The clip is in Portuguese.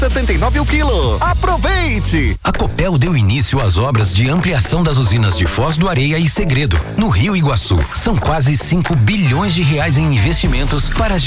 79 o quilo. Aproveite! A Copel deu início às obras de ampliação das usinas de Foz do Areia e Segredo, no Rio Iguaçu. São quase 5 bilhões de reais em investimentos para